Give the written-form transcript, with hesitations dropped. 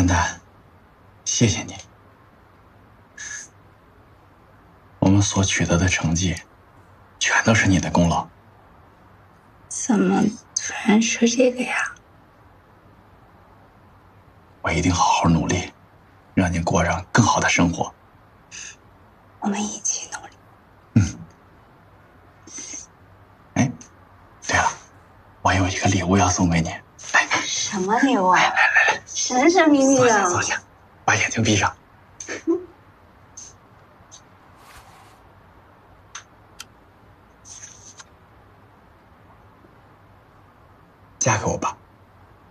丹丹，谢谢你，我们所取得的成绩，全都是你的功劳。 怎么突然说这个呀？ 我一定好好努力，让你过上更好的生活。 我们一起努力。 哎，对了，我有一个礼物要送给你。来， 什么礼物啊？来，神神秘秘的。 坐下，把眼睛闭上。嫁给我吧。